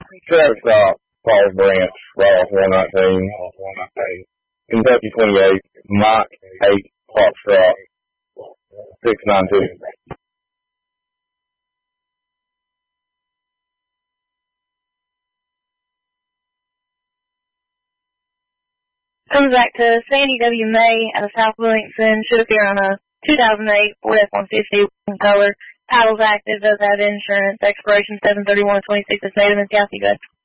Travis Scott, Falls Branch, Ross 119, Kentucky 28, Mike 8, Foxtrot 692. Comes back to Sandy W. May out of South Williamson. Should appear on a 2008 Ford F-150 color. Title's active, does have insurance. Expiration 7/31/26. It's native and Kathy good.